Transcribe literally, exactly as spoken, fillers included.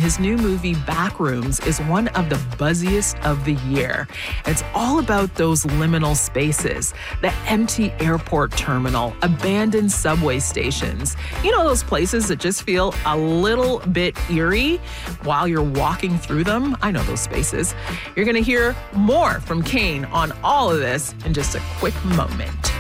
his new movie Backrooms is one of the buzziest of the year. It's all about those liminal spaces, the empty airport terminal, abandoned subway stations. You know, those places that just feel a little bit eerie while you're walking through them? I know those spaces. You're going to hear more from Kane on all of this in just a quick moment.